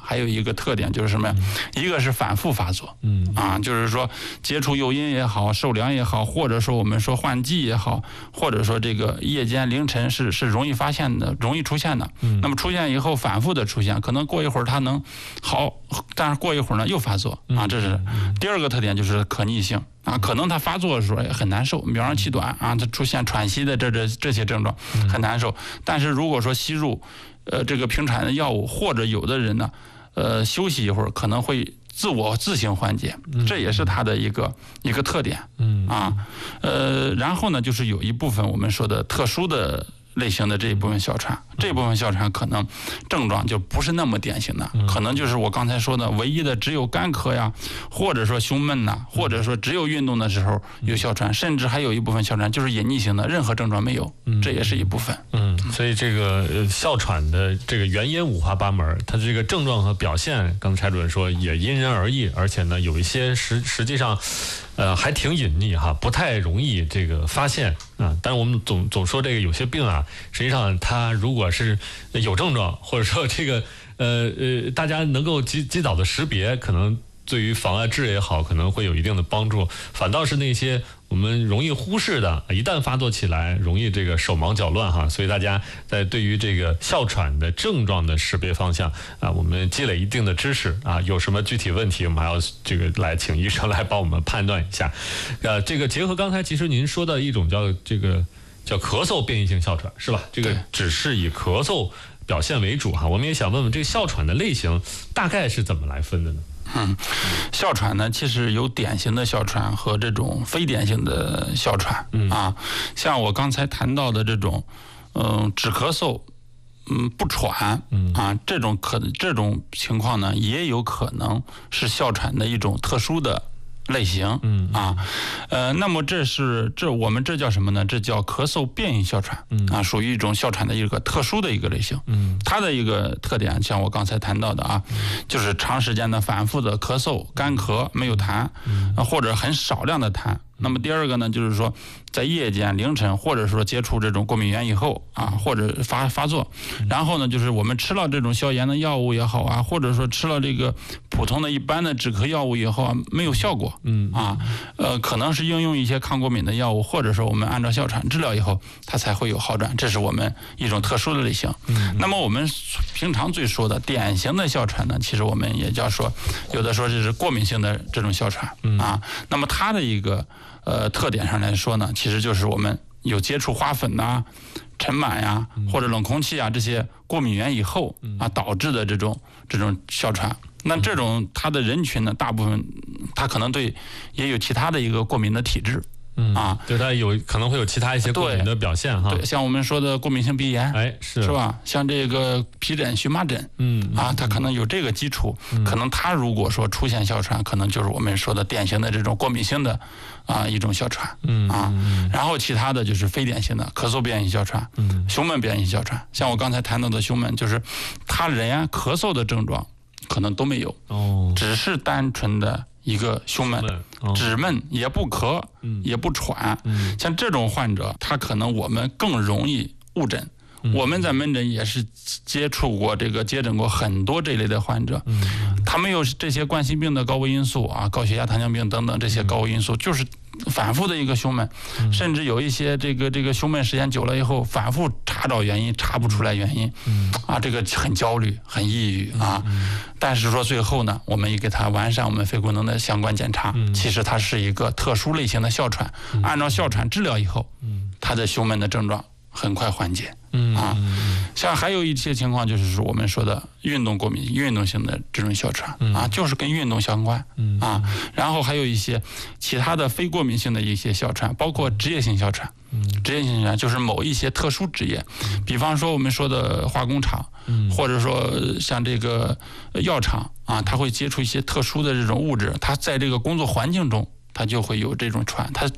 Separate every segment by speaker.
Speaker 1: 还有一个特点就是什么呀？一个是反复发作，就是说接触诱因也好，受凉也好，或者说我们说换季也好，或者说这个夜间凌晨是容易发现的，容易出现的。那么出现以后反复的出现，可能过一会儿它能好，但是过一会儿呢又发作这是第二个特点，就是可逆性。可能它发作的时候也很难受，比方说气短它出现喘息的这些症状很难受。但是如果说吸入这个平产的药物，或者有的人呢休息一会儿可能会自行缓解，这也是它的一个特点。然后呢就是有一部分我们说的特殊的类型的这一部分哮喘，这部分哮喘可能症状就不是那么典型的，可能就是我刚才说的唯一的只有干咳呀，或者说胸闷呐，或者说只有运动的时候有哮喘，甚至还有一部分哮喘就是隐匿型的，任何症状没有，这也是一部分。
Speaker 2: 所以这个哮喘的这个原因五花八门，它这个症状和表现，刚才柴主任说也因人而异，而且呢有一些实际上还挺隐匿哈，不太容易这个发现啊。但是我们总说这个有些病啊，实际上它如果是有症状，或者说这个大家能够及早的识别，可能对于防癌治也好，可能会有一定的帮助。反倒是那些我们容易忽视的，一旦发作起来，容易这个手忙脚乱哈。所以大家在对于这个哮喘的症状的识别方向我们积累一定的知识有什么具体问题，我们还要这个来请医生来帮我们判断一下。这个结合刚才其实您说的一种叫咳嗽变异性哮喘是吧？这个只是以咳嗽表现为主哈。我们也想问问这个哮喘的类型大概是怎么来分的呢？
Speaker 1: 哮喘呢，其实有典型的哮喘和这种非典型的哮喘像我刚才谈到的这种只咳嗽不喘这种情况呢，也有可能是哮喘的一种特殊的类型那么我们这叫什么呢？这叫咳嗽变异哮喘属于一种哮喘的一个特殊的一个类型。它的一个特点像我刚才谈到的就是长时间的反复的咳嗽、干咳、没有痰或者很少量的痰。那么第二个呢，就是说在夜间凌晨或者说接触这种过敏原以后或者发作，然后呢就是我们吃了这种消炎的药物也好或者说吃了这个普通的一般的止咳药物以后没有效果可能是应用一些抗过敏的药物，或者说我们按照哮喘治疗以后它才会有好转，这是我们一种特殊的类型。那么我们平常最说的典型的哮喘呢，其实我们也叫说有的说这是过敏性的这种哮喘那么它的一个特点上来说呢，其实就是我们有接触花粉尘螨或者冷空气这些过敏源以后导致的这种哮喘。那这种它的人群呢，大部分它可能也有其他的一个过敏的体质
Speaker 2: 对，它可能会有其他一些过敏的表现哈。
Speaker 1: 对，像我们说的过敏性鼻炎，是吧？像这个皮疹、荨麻疹，它可能有这个基础，可能它如果说出现哮喘，可能就是我们说的典型的这种过敏性的一种哮喘然后其他的就是非典型的咳嗽变异哮喘、胸闷变异哮喘。像我刚才谈到的胸闷，就是他人咳嗽的症状可能都没有只是单纯的一个胸闷，只闷也不咳也不喘像这种患者，他可能我们更容易误诊。我们在门诊也是接诊过很多这类的患者他们有这些冠心病的高危因素高血压、糖尿病等等这些高危因素，就是反复的一个胸闷甚至有一些这个胸闷时间久了以后反复查找原因查不出来原因这个很焦虑很抑郁但是说最后呢，我们也给他完善我们肺功能的相关检查其实它是一个特殊类型的哮喘按照哮喘治疗以后他的胸闷的症状很快缓解像还有一些情况就是我们说的运动过敏、运动性的这种哮喘就是跟运动相关然后还有一些其他的非过敏性的一些哮喘，包括职业性哮喘。职业性哮喘就是某一些特殊职业，比方说我们说的化工厂或者说像这个药厂它会接触一些特殊的这种物质，它在这个工作环境中它就会有这种喘，它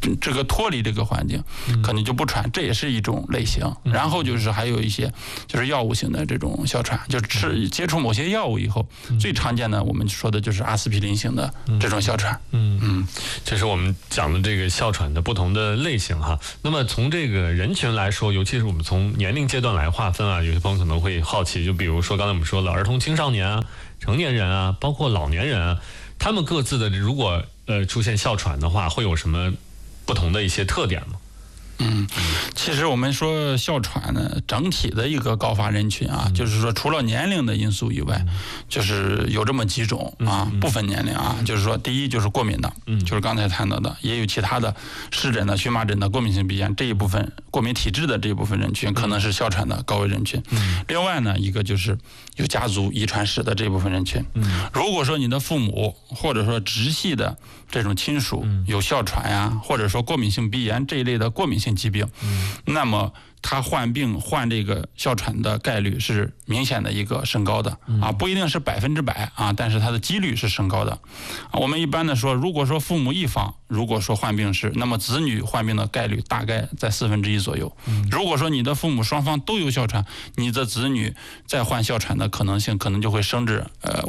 Speaker 1: 这个脱离这个环境，可能就不喘，这也是一种类型。然后就是还有一些就是药物性的这种哮喘，就是接触某些药物以后，最常见的我们说的就是阿司匹林型的这种哮喘。
Speaker 2: 这是我们讲的这个哮喘的不同的类型哈。那么从这个人群来说，尤其是我们从年龄阶段来划分啊，有些朋友可能会好奇，就比如说刚才我们说了儿童、青少年啊、成年人啊，包括老年人啊，他们各自的如果出现哮喘的话，会有什么不同的一些特点吗？
Speaker 1: 其实我们说哮喘呢，整体的一个高发人群啊，就是说除了年龄的因素以外，就是有这么几种啊，不分年龄啊，就是说第一就是过敏的，就是刚才谈到的，也有其他的湿疹的、荨麻疹的、过敏性鼻炎这一部分过敏体质的这一部分人群，可能是哮喘的高危人群。另外呢，一个就是有家族遗传史的这一部分人群。如果说你的父母或者说直系的这种亲属有哮喘呀，或者说过敏性鼻炎这一类的过敏性疾病，那么他患这个哮喘的概率是明显的一个升高的啊，不一定是100%啊，但是它的几率是升高的。我们一般的说，如果说父母一方如果说患病史，那么子女患病的概率大概在1/4左右。如果说你的父母双方都有哮喘，你的子女再患哮喘的可能性可能就会升至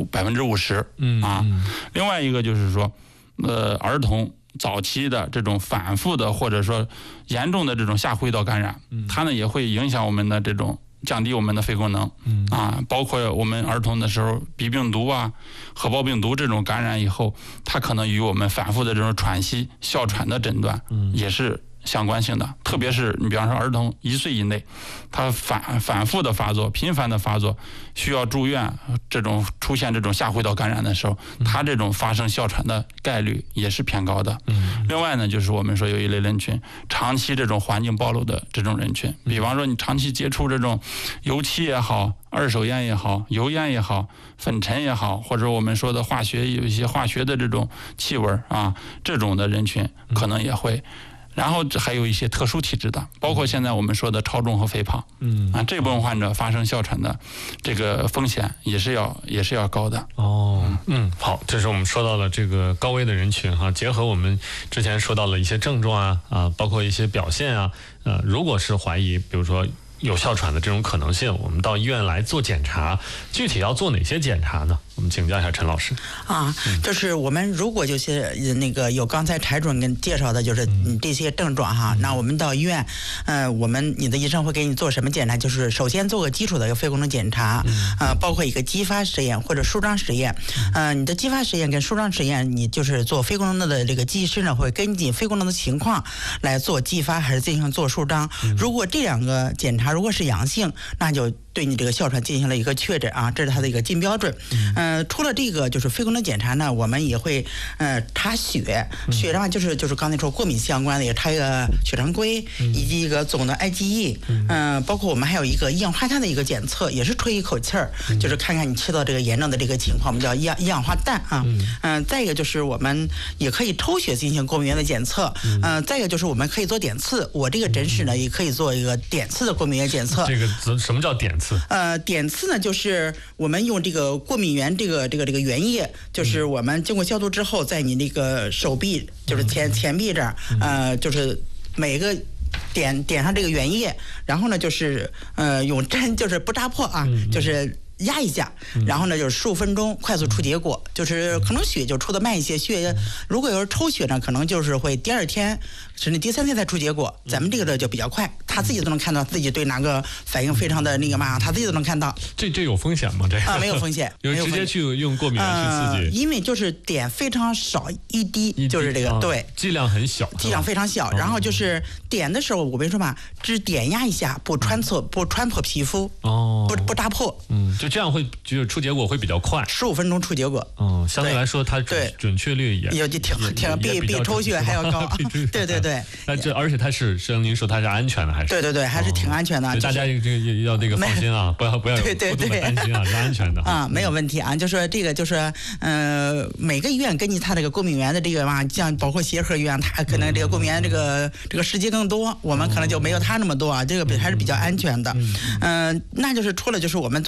Speaker 1: 50%啊。另外一个就是说，儿童早期的这种反复的或者说严重的这种下呼吸道感染，它呢也会影响我们的这种降低我们的肺功能啊，包括我们儿童的时候鼻病毒啊、核胞病毒这种感染以后，它可能与我们反复的这种喘息、哮喘的诊断也是相关性的。特别是你比方说儿童1岁以内，他反复的发作、频繁的发作，需要住院，这种出现这种下呼吸道感染的时候，他这种发生哮喘的概率也是偏高的。另外呢，就是我们说有一类人群，长期这种环境暴露的这种人群，比方说你长期接触这种油漆也好、二手烟也好、油烟也好、粉尘也好，或者我们说的有一些化学的这种气味啊，这种的人群可能也会。然后还有一些特殊体质的，包括现在我们说的超重和肥胖，这部分患者发生哮喘的这个风险也是要高的。
Speaker 2: 好，这是我们说到了这个高危的人群哈，结合我们之前说到了一些症状啊，包括一些表现啊，如果是怀疑，比如说有哮喘的这种可能性，我们到医院来做检查，具体要做哪些检查呢？我们请教一下陈老师。
Speaker 3: 就是我们如果就是那个有刚才柴主任跟介绍的，就是这些症状哈，那我们到医院，你的医生会给你做什么检查？就是首先做个基础的一个肺功能检查，包括一个激发实验或者舒张实验。你的激发实验跟舒张实验，你就是做肺功能的这个机器师呢，会根据肺功能的情况来做激发还是进行做舒张。如果这两个检查如果是阳性，那就对你这个哮喘进行了一个确诊啊，这是它的一个金标准。除了这个就是肺功能检查呢，我们也会查血上就是刚才说过敏相关的，也查一个血常规以及一个总的 IgE，包括我们还有一个一氧化碳的一个检测，也是吹一口气儿，就是看看你吃到这个炎症的这个情况，我们叫一氧化氮啊。再一个就是我们也可以抽血进行过敏原的检测，再一个就是我们可以做点刺，我这个诊室呢也可以做一个点刺的过敏原检测。
Speaker 2: 这个什么叫点刺？
Speaker 3: 点刺呢就是我们用这个过敏原这个原液，就是我们经过消毒之后，在你那个手臂就是前臂这儿，就是每个点上这个原液，然后呢就是用针就是不扎破啊，就是压一下，然后呢就是15分钟快速出结果，就是可能血就出的慢一些，血如果要是抽血呢，可能就是会第2天甚至第3天才出结果，咱们这个的就比较快，他自己都能看到自己对哪个反应非常的那个嘛，他自己都能看到。
Speaker 2: 这有风险吗？这个
Speaker 3: 没有风险，
Speaker 2: 因为直接去用过敏原去刺激，
Speaker 3: 因为就是点非常少一滴，就是这个对，
Speaker 2: 剂量很小，
Speaker 3: 剂量非常小，然后就是点的时候我跟你说嘛，只点压一下，不穿破皮肤，不扎破，
Speaker 2: 就这样就是出结果会比较快
Speaker 3: ，15分钟出结果。
Speaker 2: 相对来说它准确率也
Speaker 3: 挺比抽血还要高。对。
Speaker 2: 而且它是您说它是安全的还是？
Speaker 3: 对，还是挺安全的。
Speaker 2: 大家要这个放心啊，不要过度的担心啊，是安全的
Speaker 3: 啊，没有问题啊。就说这个就是每个医院根据它这个过敏原的这个嘛，像包括协和医院，它可能这个过敏原这个时间更多，我们可能就没有它那么多啊，这个还是比较安全的。那就是除了就是我们做这个点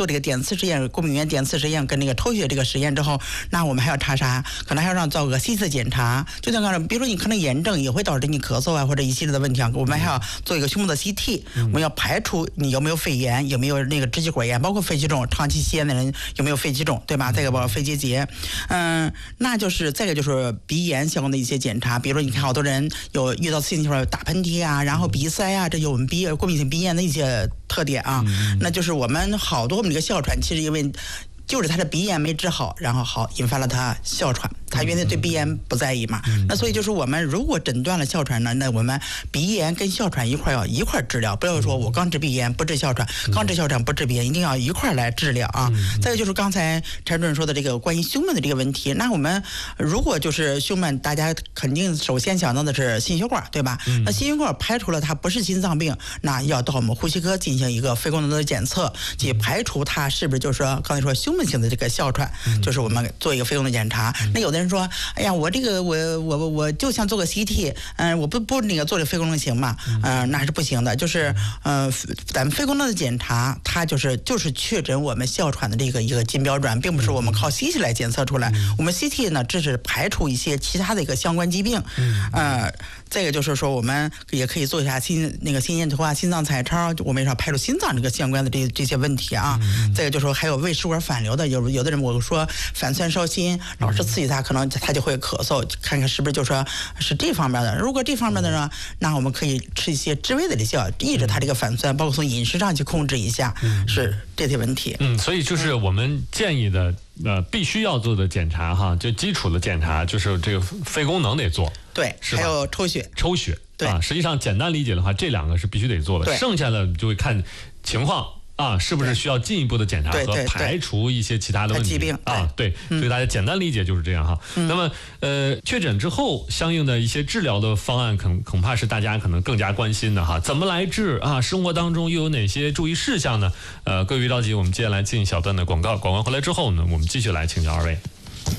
Speaker 3: 次实验，过敏原点次实验跟那个抽血这个实验之后，那我们还要查啥？可能还要让做个 CT 检查，就像刚才，比如说你可能炎症也会导致你咳嗽啊，或者一系列的问题啊，我们还要做一个胸部的 CT，我们要排除你有没有肺炎，有没有那个支气管炎，包括肺气肿，长期吸烟的人有没有肺气肿，对吧？再一个包括肺结节，那就是再一个就是鼻炎相关的一些检查，比如说你看好多人有遇到刺激地方打喷嚏啊，然后鼻塞啊，这有我们过敏性鼻炎的一些特点啊，那就是我们好多我们这个哮喘，其实因为就是他的鼻炎没治好，然后引发了他哮喘。他原来对鼻炎不在意嘛，那所以就是我们如果诊断了哮喘呢，那我们鼻炎跟哮喘要一块治疗，不要说我刚治鼻炎不治哮喘，刚治哮喘不治鼻炎，一定要一块来治疗啊。再有就是刚才陈主任说的这个关于胸闷的这个问题，那我们如果就是胸闷，大家肯定首先想到的是心血管，对吧？那心血管排除了它不是心脏病，那要到我们呼吸科进行一个肺功能的检测，去排除它是不是就是说刚才说胸闷性的这个哮喘，就是我们做一个肺功能检查。那有的人说，哎呀，我这个我就想做个 CT， 我不那个做这肺功能行吗？那是不行的。就是咱们肺功能的检查，它就是确诊我们哮喘的这个一个金标准，并不是我们靠 CT 来检测出来。我们 CT 呢，这是排除一些其他的一个相关疾病。再一个就是说，我们也可以做一下心电图啊、心脏彩超，我们也要排除心脏这个相关的这些问题啊。再一个就是说，还有胃食管反流的，有的人我说反酸烧心，老是刺激他，可能他就会咳嗽，看看是不是就说是这方面的。如果这方面的呢，那我们可以吃一些治胃的这些，抑制他这个反酸，包括从饮食上去控制一下，是这些问题。
Speaker 2: 所以就是我们建议的必须要做的检查哈，就基础的检查，就是这个肺功能得做。
Speaker 3: 对，还有抽血。对
Speaker 2: 实际上简单理解的话，这两个是必须得做的，剩下的就会看情况啊，是不是需要进一步的检查和排除一些其他的问题
Speaker 3: 疾病
Speaker 2: 啊？对，所以大家简单理解就是这样哈。那么确诊之后相应的一些治疗的方案，恐怕是大家可能更加关心的哈。怎么来治啊？生活当中又有哪些注意事项呢？各位别着急，我们接下来进一小段的广告，广告回来之后呢，我们继续来请教二位。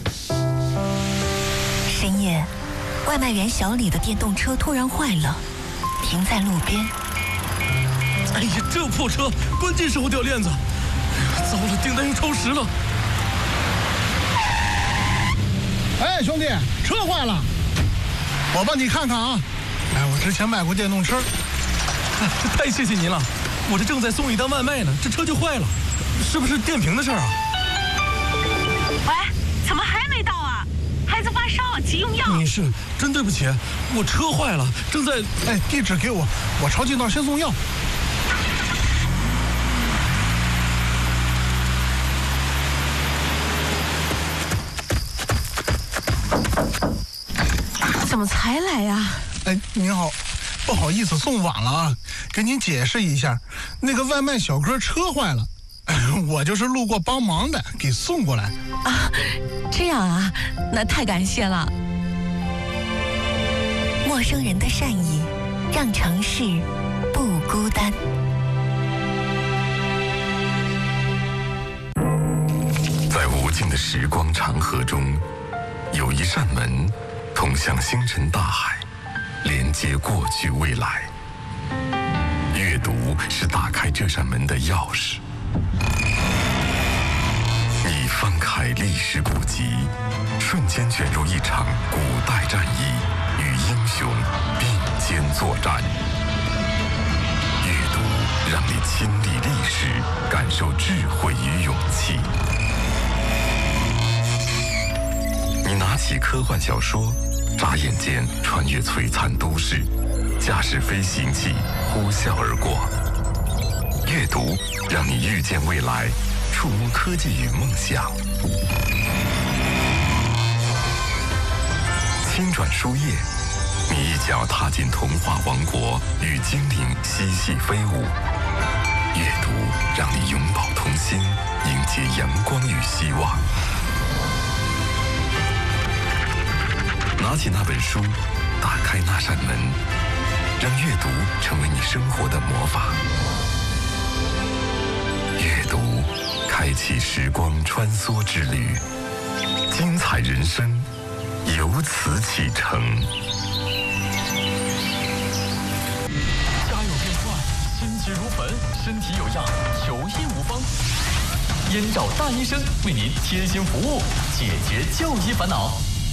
Speaker 4: 深夜，外卖员小李的电动车突然坏了，停在路边。
Speaker 5: 哎呀，这破车，关键时候掉链子，糟了，订单又超时了。
Speaker 6: 哎，兄弟，车坏了，我帮你看看啊。哎，我之前卖过电动车。
Speaker 5: 太谢谢您了，我这正在送一单外卖呢，这车就坏了，是不是电瓶的事儿啊？
Speaker 7: 喂，怎么还没到啊？孩子发烧，急用药。
Speaker 5: 女士，真对不起，我车坏了，正在……
Speaker 6: 哎，地址给我抄近道先送药。
Speaker 7: 怎么才来呀？
Speaker 6: 哎，您好，不好意思送晚了啊，给您解释一下，那个外卖小哥车坏了，我就是路过帮忙的，给送过来。
Speaker 7: 啊，这样啊，那太感谢了。
Speaker 4: 陌生人的善意，让城市不孤单。
Speaker 8: 在无尽的时光长河中，有一扇门通向星辰大海，连接过去未来。阅读是打开这扇门的钥匙。你翻开历史古籍，瞬间卷入一场古代战役，与英雄并肩作战。阅读让你亲历历史，感受智慧与勇气。你拿起科幻小说，眨眼间穿越璀璨都市，驾驶飞行器呼啸而过。阅读让你遇见未来，触摸科技与梦想。轻转书页，你一脚踏进童话王国，与精灵嬉戏飞舞。阅读让你永葆童心，迎接阳光与希望。拿起那本书，打开那扇门，让阅读成为你生活的魔法。阅读，开启时光穿梭之旅，精彩人生由此启程。
Speaker 5: 家有变幻，心急如焚，身体有恙，求医无方。
Speaker 9: 燕赵大医生为您贴心服务，解决就医烦恼。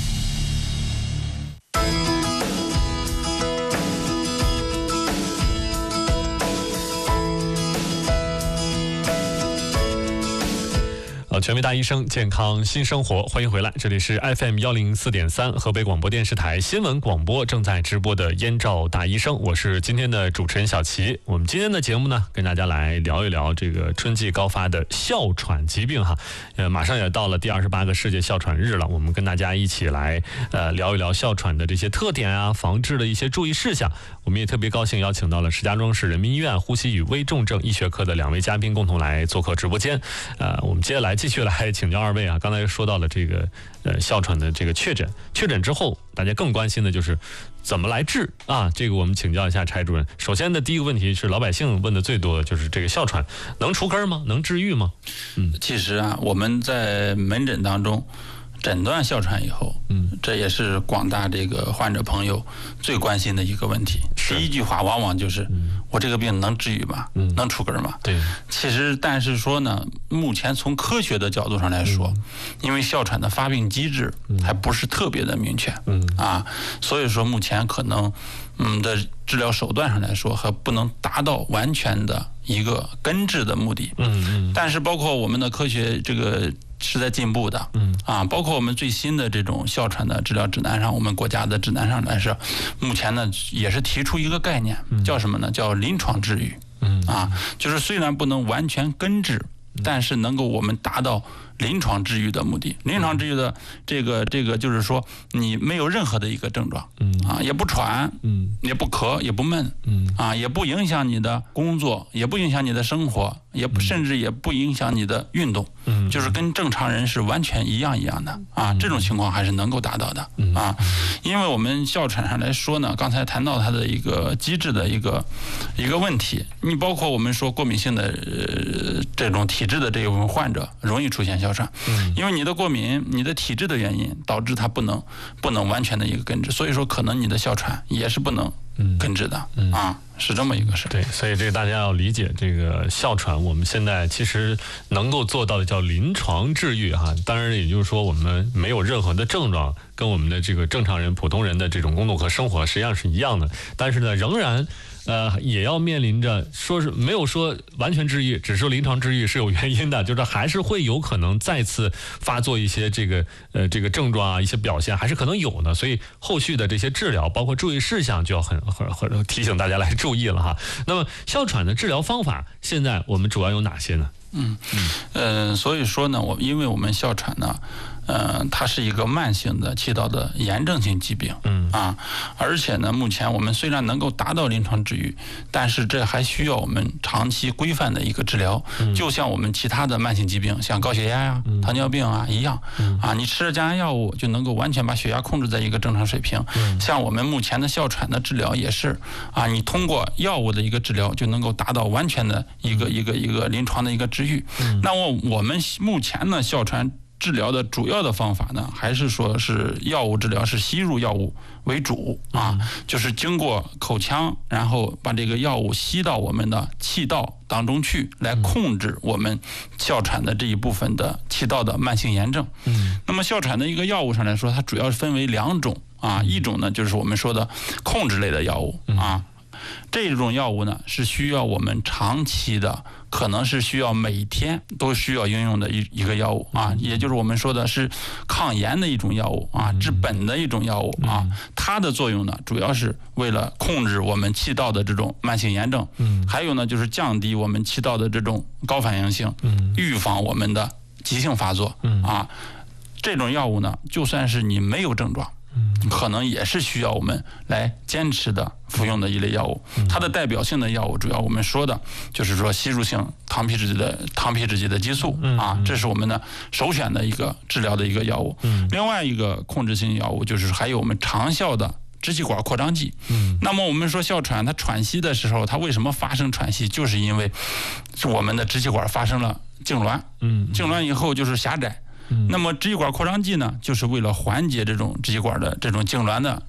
Speaker 2: 全民大医生，健康新生活，欢迎回来，这里是 FM104.3河北广播电视台新闻广播正在直播的燕赵大医生，我是今天的主持人小齐。我们今天的节目呢，跟大家来聊一聊这个春季高发的哮喘疾病哈。马上也到了第28个世界哮喘日了，我们跟大家一起来聊一聊哮喘的这些特点啊，防治的一些注意事项。我们也特别高兴邀请到了石家庄市人民医院呼吸与危重症医学科的2位嘉宾共同来做客直播间。我们接下来继续来请教2位啊。刚才说到了这个哮喘的这个确诊之后，大家更关心的就是怎么来治啊？这个我们请教一下柴主任。首先的第一个问题是老百姓问的最多的，就是这个哮喘能除根吗？能治愈吗？
Speaker 1: 其实啊，我们在门诊当中诊断哮喘以后，这也是广大这个患者朋友最关心的一个问题。第一句话往往就是我这个病能治愈吗？能除根吗？
Speaker 2: 对。
Speaker 1: 其实但是说呢，目前从科学的角度上来说，因为哮喘的发病机制还不是特别的明确，所以说目前可能的治疗手段上来说还不能达到完全的一个根治的目的。但是包括我们的科学这个是在进步的，包括我们最新的这种哮喘的治疗指南上，我们国家的指南上来说，目前呢也是提出一个概念，叫什么呢？叫临床治愈。就是虽然不能完全根治，但是能够我们达到临床治愈的目的。临床治愈的这个就是说，你没有任何的一个症状，也不喘，也不咳，也不闷，也不影响你的工作，也不影响你的生活，甚至也不影响你的运动，就是跟正常人是完全一样的这种情况还是能够达到的因为我们哮喘上来说呢，刚才谈到它的一个机制的一个问题，你包括我们说过敏性的这种体质的这种患者容易出现哮喘，因为你的过敏，你的体质的原因导致它不能完全的一个根治，所以说可能你的哮喘也是不能根治的是这么一个事。
Speaker 2: 对，所以这个大家要理解，这个哮喘我们现在其实能够做到的叫临床治愈哈。当然也就是说我们没有任何的症状，跟我们的这个正常人普通人的这种工作和生活实际上是一样的，但是呢仍然也要面临着说是没有说完全治愈，只是临床治愈是有原因的，就是还是会有可能再次发作一些这个症状啊，一些表现还是可能有的，所以后续的这些治疗包括注意事项就要很提醒大家来注意了哈。那么哮喘的治疗方法现在我们主要有哪些呢？
Speaker 1: 所以说呢，因为我们哮喘呢它是一个慢性的气道的炎症性疾病，而且呢，目前我们虽然能够达到临床治愈，但是这还需要我们长期规范的一个治疗，就像我们其他的慢性疾病，像高血压呀、糖尿病啊一样，你吃了降压药物就能够完全把血压控制在一个正常水平，像我们目前的哮喘的治疗也是，你通过药物的一个治疗就能够达到完全的一个临床的一个治愈。那我们目前呢，哮喘治疗的主要的方法呢，还是说是药物治疗，是吸入药物为主就是经过口腔，然后把这个药物吸到我们的气道当中去，来控制我们哮喘的这一部分的气道的慢性炎症。那么哮喘的一个药物上来说，它主要分为2种一种呢就是我们说的控制类的药物这种药物呢是需要我们长期的，可能是需要每天都需要应用的一个药物也就是我们说的是抗炎的一种药物治本的一种药物它的作用呢主要是为了控制我们气道的这种慢性炎症，还有呢就是降低我们气道的这种高反应性，预防我们的急性发作这种药物呢，就算是你没有症状，可能也是需要我们来坚持的服用的一类药物。它的代表性的药物主要我们说的就是说吸入性糖皮质基的激素这是我们的首选的一个治疗的一个药物。另外一个控制性药物就是还有我们长效的支气管扩张剂。那么我们说哮喘它喘息的时候，它为什么发生喘息，就是因为我们的支气管发生了痉挛，痉挛以后就是狭窄。那么支气管扩张剂呢，就是为了缓解这种支气管的这种痉挛的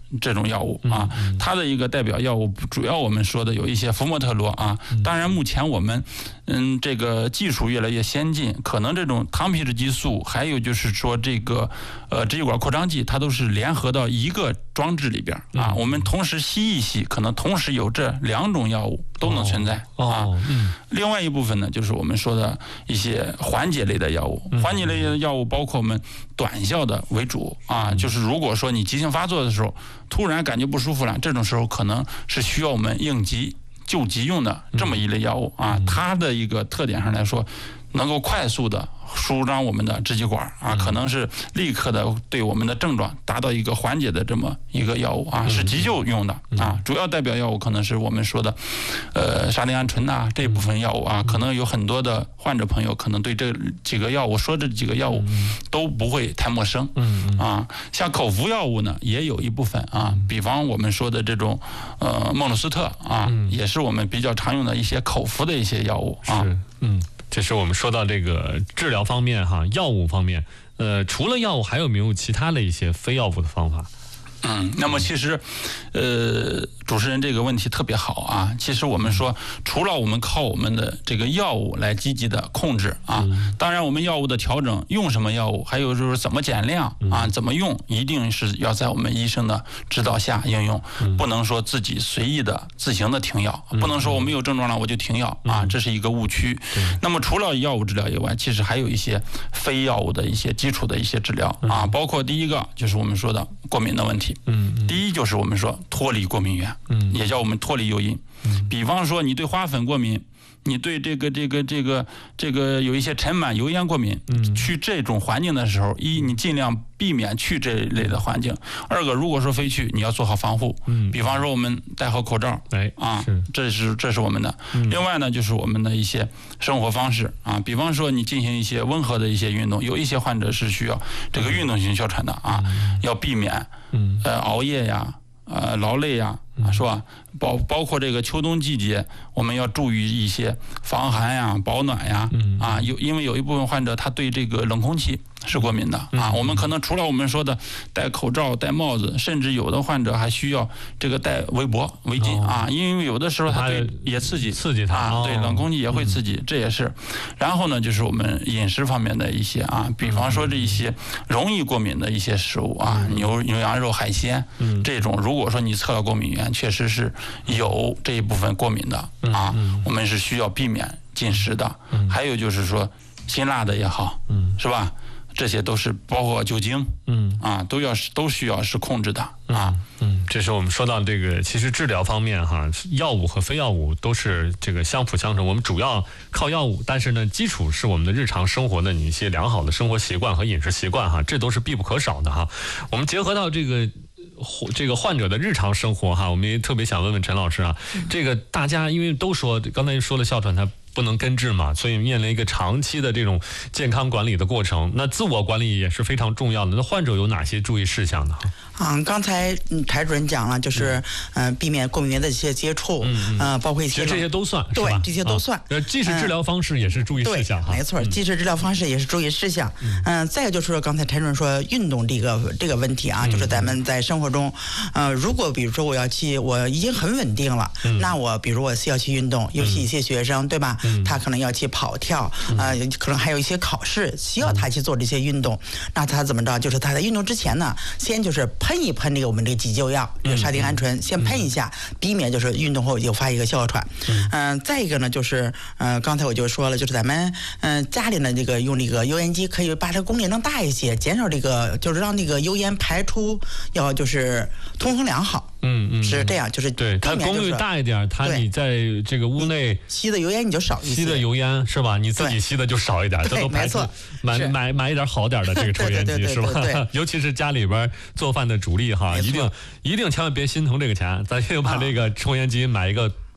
Speaker 1: 这种药物啊，它的一个代表药物主要我们说的有一些福莫特罗啊。当然，目前我们这个技术越来越先进，可能这种糖皮质激素，还有就是说这个支气管扩张剂，它都是联合到一个装置里边啊。我们同时吸一吸，可能同时有这2种药物都能存在啊。另外一部分呢，就是我们说的一些缓解类的药物，缓解类的药物包括我们短效的为主啊，就是如果说你急性发作的时候，突然感觉不舒服了，这种时候可能是需要我们应急救急用的这么一类药物啊。它的一个特点上来说，能够快速的舒张我们的支气管啊，可能是立刻的对我们的症状达到一个缓解的这么一个药物啊，是急救用的啊。主要代表药物可能是我们说的沙丁胺醇呐这部分药物啊，可能有很多的患者朋友可能对这几个药物说这几个药物都不会太陌生啊。像口服药物呢也有一部分啊，比方我们说的这种孟鲁斯特啊，也是我们比较常用的一些口服的一些药物啊。
Speaker 2: 这是我们说到这个治疗方面哈，药物方面，除了药物还有没有其他的一些非药物的方法？
Speaker 1: 那么其实，主持人这个问题特别好啊。其实我们说，除了我们靠我们的这个药物来积极的控制啊，当然我们药物的调整，用什么药物，还有就是怎么减量啊，怎么用，一定是要在我们医生的指导下应用，不能说自己随意的自行的停药，不能说我没有症状了我就停药啊，这是一个误区。那么除了药物治疗以外，其实还有一些非药物的一些基础的一些治疗啊，包括第一个就是我们说的过敏的问题。第一就是我们说脱离过敏源，也叫我们脱离诱因。比方说你对花粉过敏，你对这个有一些尘螨油烟过敏，去这种环境的时候，一你尽量避免去这一类的环境；二个如果说非去，你要做好防护，比方说我们戴好口罩，这是我们的。另外呢，就是我们的一些生活方式啊，比方说你进行一些温和的一些运动，有一些患者是需要这个运动型哮喘的啊，要避免熬夜呀。劳累呀，是吧？包括这个秋冬季节，我们要注意一些防寒呀、保暖呀，因为有一部分患者他对这个冷空气是过敏的啊。我们可能除了我们说的戴口罩、戴帽子，甚至有的患者还需要这个戴围巾啊，因为有的时候他对也刺激他啊，对冷空气也会刺激，这也是。然后呢，就是我们饮食方面的一些啊，比方说这一些容易过敏的一些食物啊，牛羊肉、海鲜这种，如果说你测了过敏源，确实是有这一部分过敏的啊，我们是需要避免进食的。还有就是说辛辣的也好，是吧？这些都是包括酒精，都需要是控制的啊。
Speaker 2: 这是我们说到这个，其实治疗方面哈，药物和非药物都是这个相辅相成。我们主要靠药物，但是呢，基础是我们的日常生活的一些良好的生活习惯和饮食习惯哈，这都是必不可少的哈。我们结合到这个患者的日常生活哈，我们也特别想问问陈老师啊，这个大家因为都说刚才说了哮喘它不能根治嘛，所以面临一个长期的这种健康管理的过程，那自我管理也是非常重要的。那患者有哪些注意事项呢？
Speaker 3: 刚才台主任讲了，就是避免过敏源的一些接触，包括一些，
Speaker 2: 其实这些都算，
Speaker 3: 对，这些都算。
Speaker 2: 既是治疗方式也是注意事项哈，
Speaker 3: 没错，既是治疗方式也是注意事项。再有就是说刚才台主任说运动这个问题啊，就是咱们在生活中，如果比如说我已经很稳定了，那我比如我需要去运动，尤其一些学生对吧？他可能要去跑跳，可能还有一些考试需要他去做这些运动，那他怎么着？就是他在运动之前呢，先就是喷一喷我们这个急救药，这个沙丁胺醇，先喷一下，避免就是运动后诱发一个哮喘。再一个呢，就是刚才我就说了，就是咱们家里呢这个用这个油烟机，可以把这个功率能大一些，减少这个就是让这个油烟排出要就是通风良好。是这样，就是
Speaker 2: 对它功率大一点，你在这个屋内
Speaker 3: 吸的油烟你就少一些，
Speaker 2: 吸的油烟是吧？你自己吸的就少一点，这都排除。买一点好点的这个抽烟机是吧？尤其是家里边做饭的主力哈，一定千万别心疼这个钱，咱就把这个抽烟机买一个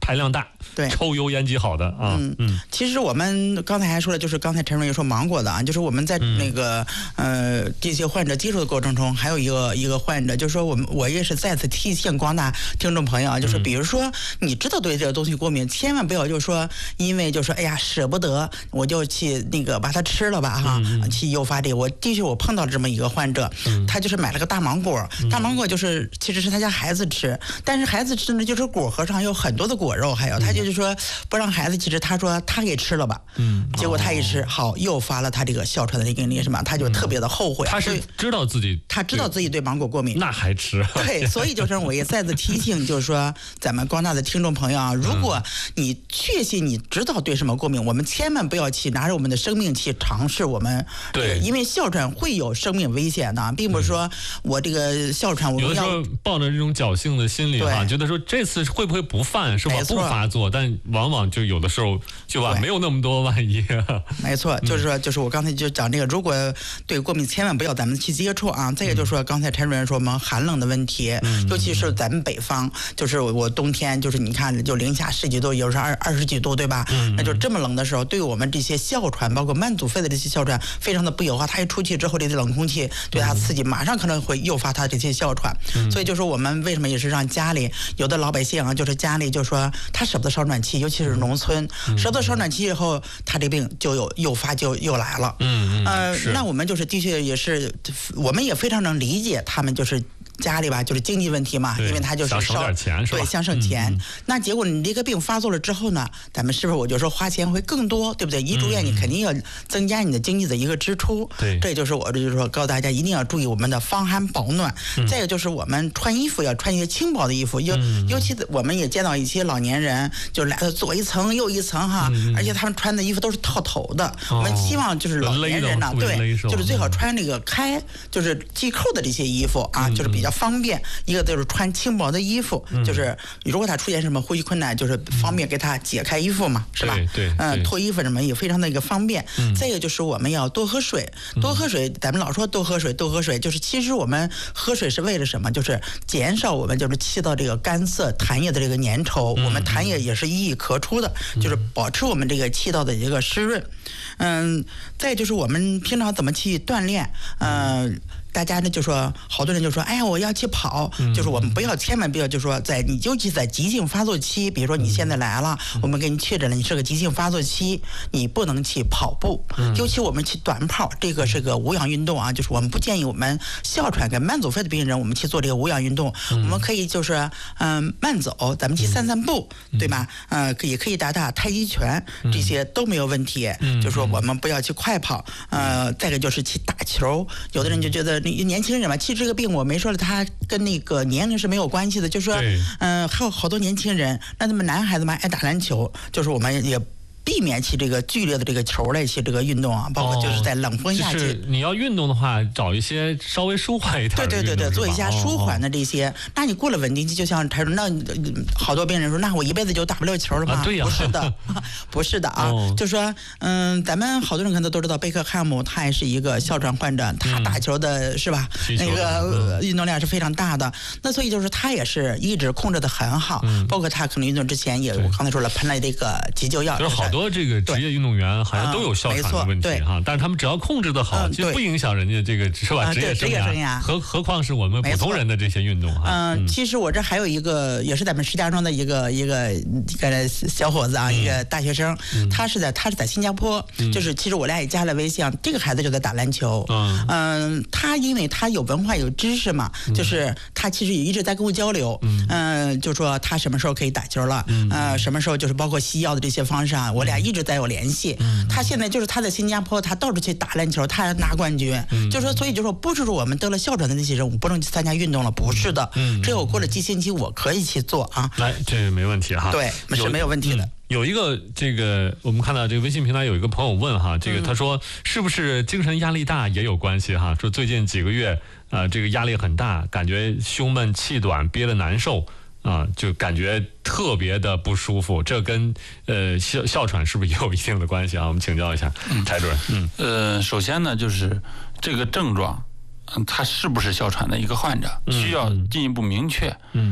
Speaker 2: 排量大，
Speaker 3: 对，
Speaker 2: 抽油烟机好的啊。
Speaker 3: 其实我们刚才还说了，就是刚才陈主任说芒果的啊，就是我们在那个这些患者接触的过程中，还有一个患者，就是说我也是再次提醒广大听众朋友啊，就是比如说你知道对这个东西过敏，千万不要就是说因为就说哎呀舍不得我就去那个把它吃了吧哈，去诱发这个。的确我碰到这么一个患者，他就是买了个大芒果，大芒果就是其实是他家孩子吃，但是孩子吃呢就是果核上有很多的果肉，还有他就是说不让孩子，其实他说他给吃了吧，结果他一吃好诱发了他这个哮喘的那个什么，他就特别的后悔。
Speaker 2: 他是知道自己
Speaker 3: 对芒果过敏，
Speaker 2: 那还吃？
Speaker 3: 对，所以就是我也再次提醒，就是说咱们广大的听众朋友啊，如果你确信你知道对什么过敏，我们千万不要去拿着我们的生命去尝试我们，
Speaker 2: 对，
Speaker 3: 因为哮喘会有生命危险的，并不是说我这个哮喘我们要
Speaker 2: 有的时候抱着这种侥幸的心理哈，觉得说这次会不会不犯是吧？不发作，但往往就有的时候就吧没有那么多万一。
Speaker 3: 没错，就是说就是我刚才就讲这个，如果对过敏千万不要咱们去接触啊。再一个就是说刚才陈主任说我们寒冷的问题，尤其是咱们北方，就是我冬天就是你看就零下10几度，有时候20几度，对吧？那就这么冷的时候，对我们这些哮喘，包括慢阻肺的这些哮喘，非常的不友好。它一出去之后，这些冷空气对它刺激，马上可能会诱发它这些哮喘。所以就是我们为什么也是让家里有的老百姓啊，就是家里就说他舍不得烧暖气，尤其是农村，舍不得烧暖气以后，他这病就有诱发就又来了。那我们就是的确也是，我们也非常能理解他们就是家里吧，就是经济问题嘛，因为他就是
Speaker 2: 想省点钱是吧？
Speaker 3: 对，想省钱。那结果你这个病发作了之后呢，咱们是不是我就说花钱会更多，对不对？一住院你肯定要增加你的经济的一个支出。
Speaker 2: 对，
Speaker 3: 这就是我就是说告诉大家一定要注意我们的防寒保暖。再一个就是我们穿衣服要穿一些轻薄的衣服，尤其我们也见到一些老年人，就是来了左一层右一层哈，而且他们穿的衣服都是套头的。我们希望就是老年人呢，对，就是最好穿那个就是系扣的这些衣服啊，就是比较方便。一个就是穿轻薄的衣服，就是如果他出现什么呼吸困难，就是方便给他解开衣服嘛，是吧？
Speaker 2: 对，
Speaker 3: 脱衣服什么也非常的一个方便。再一个就是我们要多喝水，多喝水。咱们老说多喝水，就是其实我们喝水是为了什么？就是减少我们就是气道这个干涩痰液的这个粘稠。我们痰液也是一咳出的，就是保持我们这个气道的一个湿润。再就是我们平常怎么去锻炼？大家呢就说，好多人就说，哎呀，我要去跑，就是我们千万不要就说你尤其在急性发作期，比如说你现在来了，我们给你确诊了，你是个急性发作期，你不能去跑步，尤其我们去短跑，这个是个无氧运动啊，就是我们不建议我们哮喘跟慢阻肺的病人我们去做这个无氧运动，我们可以就是慢走，咱们去散步，对吧？也可以打太极拳，这些都没有问题。就说我们不要去快跑，再一个就是去打球，有的人就觉得。年轻人嘛，其实这个病我没说了，他跟那个年龄是没有关系的，就是说，还有好多年轻人，那他们男孩子嘛爱打篮球，就是我们也避免起这个剧烈的这个球类去这个运动啊，包括就是在冷风下去。
Speaker 2: 就是你要运动的话，找一些稍微舒缓一点的运动。
Speaker 3: 对，做一下舒缓的这些。那你过了稳定期，就像他说，那好多病人说，那我一辈子就打不了球了吗？
Speaker 2: 对呀，
Speaker 3: 不是的，不是的啊。就说，咱们好多人可能都知道，贝克汉姆他也是一个哮喘患者，他打球的是吧？那个运动量是非常大的。那所以就是他也是一直控制的很好，包括他可能运动之前也，我刚才说了，喷了这个急救药。
Speaker 2: 就是好多这个职业运动员好像都有哮喘的问题哈，但是他们只要控制的好，就不影响人家这个是吧？职业生涯。何况是我们普通人的这些运动哈。
Speaker 3: 其实我这还有一个也是咱们石家庄的一个小伙子啊，一个大学生，他是在新加坡，就是其实我俩也加了微信，这个孩子就在打篮球。他因为他有文化有知识嘛，就是他其实也一直在跟我交流。就说他什么时候可以打球了，什么时候就是包括西药的这些方式啊，我俩一直在有联系。他现在就是他在新加坡，他到处去打篮球，他还拿冠军。就说所以就说不是说我们得了哮喘的那些人，我不能去参加运动了，不是的。只有过了急性期，我可以去做啊。
Speaker 2: 来，这没问题哈。
Speaker 3: 对，是没有问题的。
Speaker 2: 有一个我们看到这个微信平台有一个朋友问哈，他说是不是精神压力大也有关系哈？说最近几个月这个压力很大，感觉胸闷气短，憋得难受。就感觉特别的不舒服，这跟哮喘是不是也有一定的关系啊？我们请教一下柴主任。
Speaker 1: 首先呢，就是这个症状，他是不是哮喘的一个患者，需要进一步明确。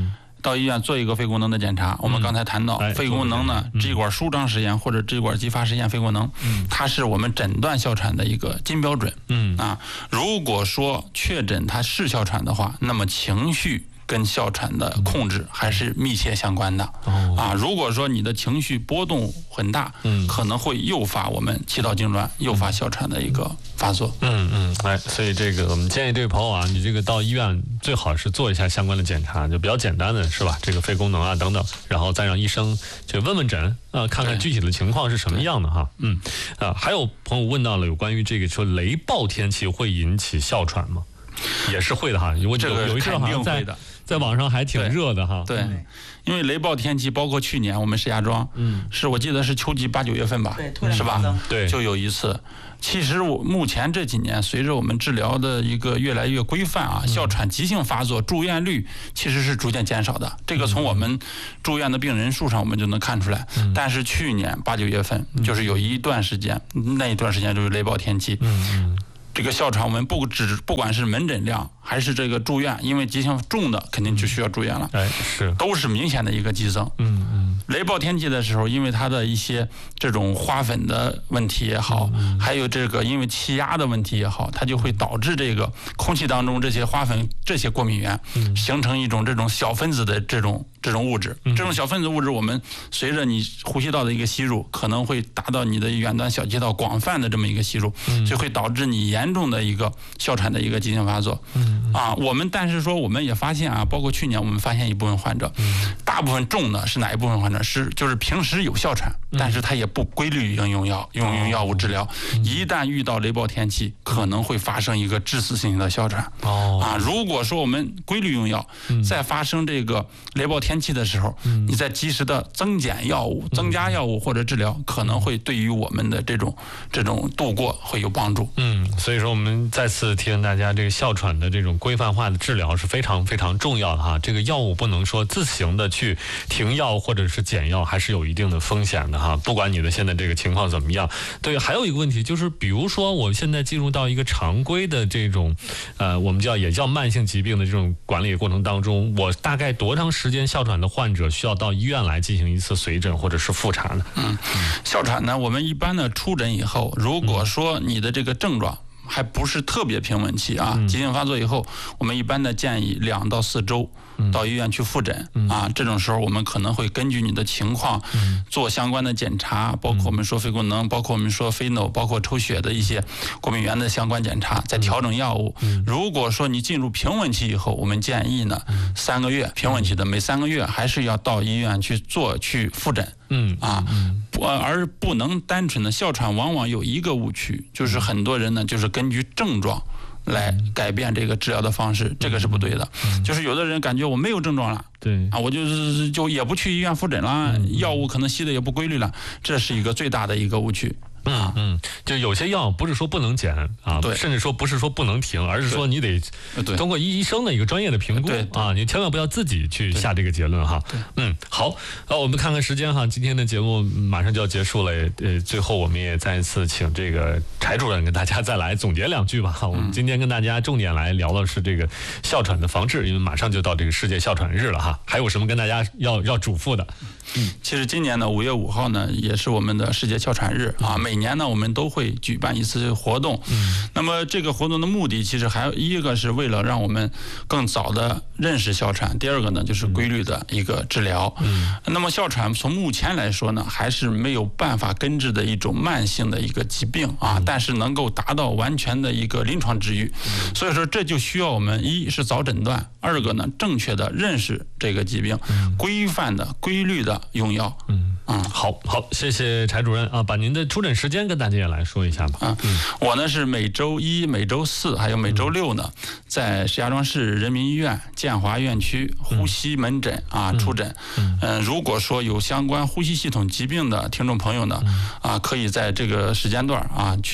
Speaker 1: 到医院做一个肺功能的检查。我们刚才谈到肺功能呢，支气管舒张实验或者支气管激发实验肺功能，它是我们诊断哮喘的一个金标准。如果说确诊它是哮喘的话，那么情绪跟哮喘的控制还是密切相关的。如果说你的情绪波动很大，可能会诱发我们气道痉挛，诱发哮喘的一个发作。
Speaker 2: 所以这个我们建议这位朋友啊，你这个到医院最好是做一下相关的检查，就比较简单的是吧？这个肺功能啊等等，然后再让医生去问问诊看看具体的情况是什么样的哈。还有朋友问到了有关于这个说雷暴天气会引起哮喘吗？也是会的哈，有一阵好像在网上还挺热的哈。
Speaker 1: 对，因为雷暴天气，包括去年我们石家庄，我记得是秋季8、9月份吧，是吧？
Speaker 2: 对，
Speaker 1: 就有一次。其实目前这几年，随着我们治疗的一个越来越规范哮喘急性发作住院率其实是逐渐减少的。这个从我们住院的病人数上我们就能看出来。但是去年8、9月份，就是有一段时间，那一段时间就是雷暴天气。这个哮喘我们不管是门诊量还是这个住院，因为急性重的肯定就需要住院了，都是明显的一个激增。雷暴天气的时候，因为它的一些这种花粉的问题也好，还有这个因为气压的问题也好，它就会导致这个空气当中这些花粉、这些过敏原形成一种这种小分子的这种物质。这种小分子物质，我们随着你呼吸道的一个吸入，可能会达到你的远端小气道广泛的这么一个吸入，就会导致你严重的一个哮喘的一个急性发作。但是说我们也发现包括去年我们发现一部分患者，大部分重的是哪一部分患者？就是平时有哮喘，但是他也不规律用药物治疗，一旦遇到雷暴天气，可能会发生一个致死性的哮喘。如果说我们规律用药，在发生这个雷暴天气的时候，你再及时的增减药物、增加药物或者治疗，可能会对于我们的这种度过会有帮助。
Speaker 2: 所以说我们再次提醒大家，这个哮喘的这种规范化的治疗是非常非常重要的哈。这个药物不能说自行的去停药或者是减药，还是有一定的风险的哈。不管你的现在这个情况怎么样。对，还有一个问题就是，比如说我现在进入到一个常规的这种我们也叫慢性疾病的这种管理过程当中，我大概多长时间哮喘的患者需要到医院来进行一次随诊或者是复查呢？
Speaker 1: 哮喘呢，我们一般的出诊以后，如果说你的这个症状还不是特别平稳期急性发作以后，我们一般的建议2到4周到医院去复诊这种时候我们可能会根据你的情况做相关的检查，包括我们说肺功能，包括我们说肺耨，包括抽血的一些过敏原的相关检查，再调整药物。如果说你进入平稳期以后，我们建议呢3个月平稳期的每3个月还是要到医院去复诊。而不能单纯的哮喘往往有一个误区，就是很多人呢就是根据症状来改变这个治疗的方式，这个是不对的。就是有的人感觉我没有症状了，我就也不去医院复诊了，药物可能吸的也不规律了，这是一个最大的一个误区。
Speaker 2: 就有些药不是说不能减甚至说不是说不能停，而是说你得通过医生的一个专业的评估你千万不要自己去下这个结论哈。好，我们看看时间哈，今天的节目马上就要结束了，最后我们也再一次请这个柴主任跟大家再来总结2句吧。我们今天跟大家重点来聊的是这个哮喘的防治，因为马上就到这个世界哮喘日了哈，还有什么跟大家要嘱咐的？
Speaker 1: 其实今年呢5月5号呢也是我们的世界哮喘日每年呢我们都会举办一次活动。那么这个活动的目的其实还有一个是为了让我们更早的认识哮喘，第二个呢就是规律的一个治疗。那么哮喘从目前来说呢还是没有办法根治的一种慢性的一个疾病但是能够达到完全的一个临床治愈。所以说这就需要我们一是早诊断，二个呢正确的认识这个疾病，规范的规律的用药。
Speaker 2: 好，谢谢柴主任把您的出诊时间跟大家也来说一下吧。
Speaker 1: 我呢是每周1、每周4还有每周6呢在石家庄市人民医院建华院区呼吸门诊出诊。如果说有相关呼吸系统疾病的听众朋友呢可以在这个时间段去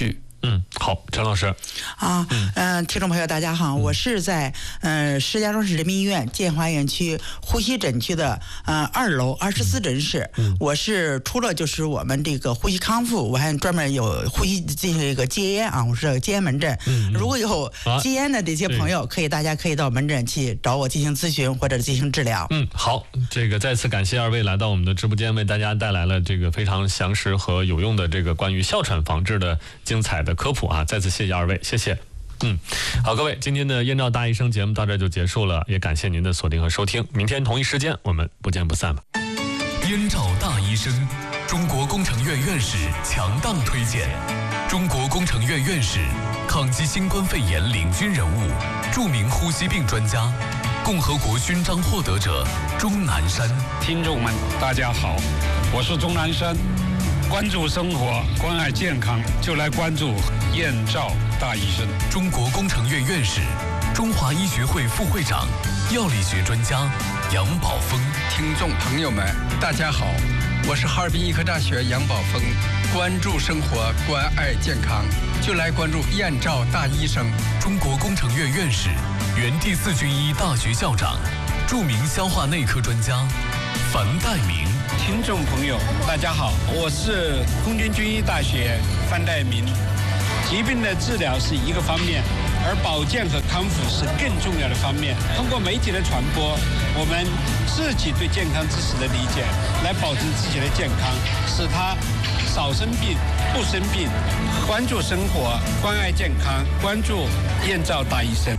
Speaker 2: 好，陈老师。
Speaker 3: 听众朋友大家好，我是在石家庄市人民医院建华园区呼吸诊区的2楼24诊室。我是除了就是我们这个呼吸康复，我还专门有呼吸进行一个戒烟啊，我是戒烟门诊。如果有戒烟的这些朋友，大家可以到门诊去找我进行咨询或者进行治疗。
Speaker 2: 好，这个再次感谢2位来到我们的直播间，为大家带来了这个非常详实和有用的这个关于哮喘防治的精彩的科普啊！再次谢谢2位，谢谢。好，各位，今天的燕赵大医生节目到这就结束了，也感谢您的锁定和收听。明天同一时间我们不见不散吧。
Speaker 9: 燕赵大医生，中国工程院院士强档推荐，中国工程院院士，抗击新冠肺炎领军人物，著名呼吸病专家，共和国勋章获得者钟南山。
Speaker 10: 听众们，大家好，我是钟南山。关注生活，关爱健康，就来关注燕赵大医生。
Speaker 9: 中国工程院院士，中华医学会副会长，药理学专家杨宝峰。
Speaker 11: 听众朋友们，大家好，我是哈尔滨医科大学杨宝峰。关注生活，关爱健康，就来关注燕赵大医生。
Speaker 9: 中国工程院院士，原第4军医大学校长，著名消化内科专家樊岱明。
Speaker 10: 听众朋友，大家好，我是空军军医大学樊岱明。疾病的治疗是一个方面，而保健和康复是更重要的方面。通过媒体的传播，我们自己对健康知识的理解，来保证自己的健康，使他少生病、不生病。关注生活，关爱健康，关注燕赵大医生。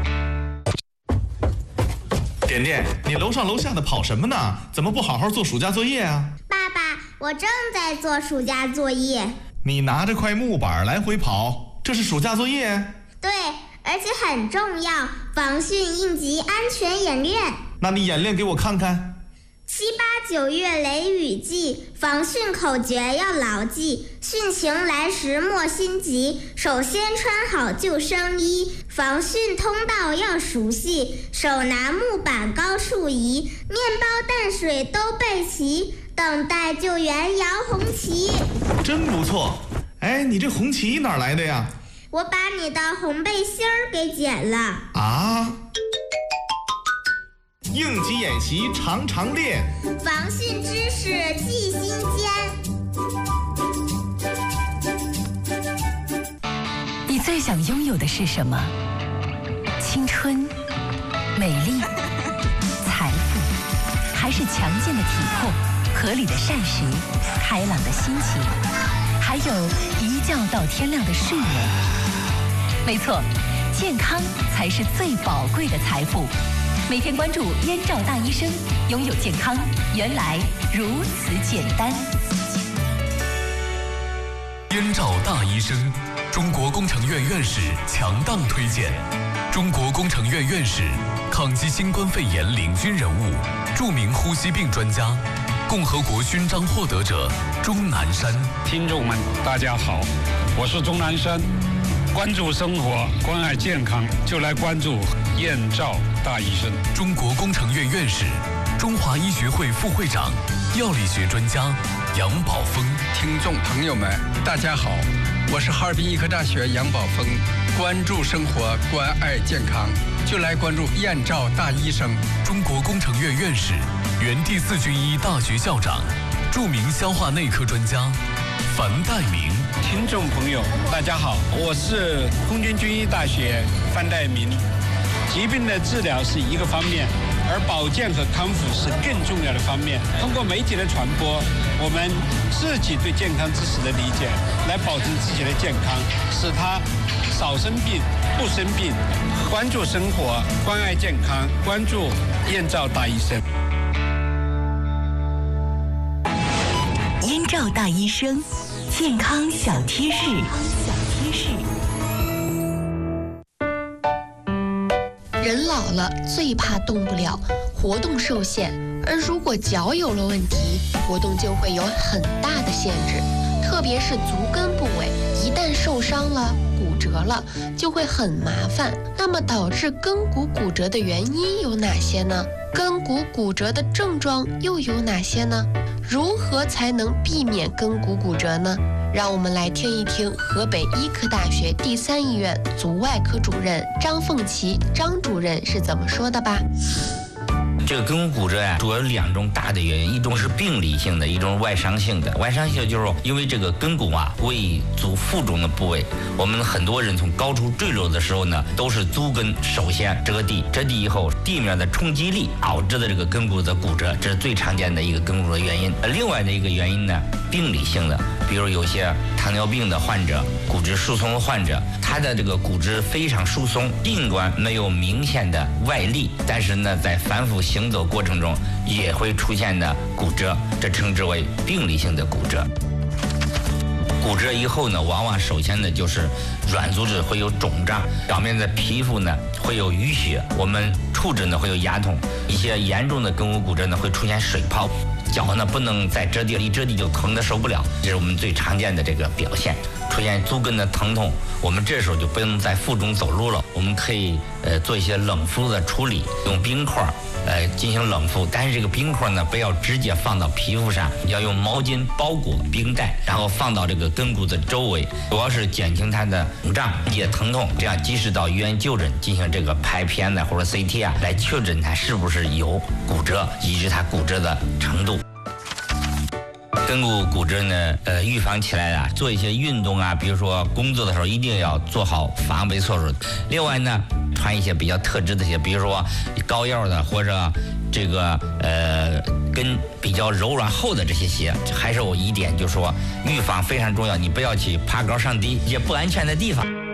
Speaker 12: 点点，你楼上楼下的跑什么呢？怎么不好好做暑假作业啊？
Speaker 13: 爸爸，我正在做暑假作业。
Speaker 12: 你拿着块木板来回跑，这是暑假作业？
Speaker 13: 对，而且很重要，防汛应急安全演练。
Speaker 12: 那你演练给我看看。
Speaker 13: 7、8、9月雷雨季，防汛口诀要牢记。汛情来时莫心急，首先穿好救生衣。防汛通道要熟悉，手拿木板高处移。面包淡水都备齐，等待救援摇红旗。
Speaker 12: 真不错。哎，你这红旗哪来的呀？
Speaker 13: 我把你的红背心儿给剪了。
Speaker 12: 啊？应急演习常常练，
Speaker 13: 防汛知识记心间。
Speaker 4: 你最想拥有的是什么？青春、美丽、财富，还是强健的体魄、合理的膳食、开朗的心情，还有一觉到天亮的睡眠？没错，健康才是最宝贵的财富。每天关注燕赵大医生，拥有健康原来如此简单。
Speaker 9: 燕赵大医生，中国工程院院士强档推荐，中国工程院院士，抗击新冠肺炎领军人物，著名呼吸病专家，共和国勋章获得者钟南山。
Speaker 10: 听众们，大家好，我是钟南山。关注生活，关爱健康，就来关注燕赵大医生。
Speaker 9: 中国工程院院士，中华医学会副会长，药理学专家杨宝峰。
Speaker 11: 听众朋友们，大家好，我是哈尔滨医科大学杨宝峰。关注生活，关爱健康，就来关注燕赵大医生。
Speaker 9: 中国工程院院士，原第4军医大学校长，著名消化内科专家樊岱明。
Speaker 10: 听众朋友，大家好，我是空军军医大学樊岱明。疾病的治疗是一个方面，而保健和康复是更重要的方面。通过媒体的传播，我们自己对健康知识的理解，来保证自己的健康，使他少生病、不生病。关注生活，关爱健康，关注燕赵大医生。
Speaker 4: 燕赵大医生，健康小贴士。
Speaker 14: 人老了最怕动不了，活动受限，而如果脚有了问题，活动就会有很大的限制，特别是足跟部位，一旦受伤了、骨折了，就会很麻烦。那么导致跟骨骨折的原因有哪些呢？跟骨骨折的症状又有哪些呢？如何才能避免跟骨骨折呢？ 让我们来听一听河北医科大学第3医院足外科主任张凤琪张主任是怎么说的吧。
Speaker 15: 这个跟骨骨折呀，主要有2种大的原因，一种是病理性的，一种是外伤性的。外伤性就是因为这个跟骨啊为足腹中的部位，我们很多人从高处坠落的时候呢，都是足跟首先折地，折地以后地面的冲击力导致的这个跟骨的骨折，这是最常见的一个跟骨的原因。另外的一个原因呢，病理性的，比如有些糖尿病的患者、骨质疏松的患者，他的这个骨质非常疏松，尽管没有明显的外力，但是呢，在反复行走过程中也会出现的骨折，这称之为病理性的骨折。骨折以后呢，往往首先呢就是软组织会有肿胀，表面的皮肤呢会有淤血，我们触诊呢会有牙痛，一些严重的跟骨骨折呢会出现水泡，脚呢不能再折地了，一折地就疼得受不了，这是我们最常见的这个表现。出现足跟的疼痛，我们这时候就不能在腹中走路了，我们可以做一些冷敷的处理，用冰块进行冷敷，但是这个冰块呢不要直接放到皮肤上，要用毛巾包裹冰袋，然后放到这个跟骨的周围，主要是减轻它的肿胀、缓解疼痛，这样及时到医院就诊进行这个拍片呢或者 CT 啊，来确诊它是不是有骨折，以及它骨折的程度。跟骨骨折呢，预防起来了，做一些运动啊，比如说工作的时候一定要做好防备措施。另外呢，穿一些比较特制的鞋，比如说高腰的或者这个跟比较柔软厚的这些鞋。还是有一点就是说，预防非常重要，你不要去爬高上低一些不安全的地方。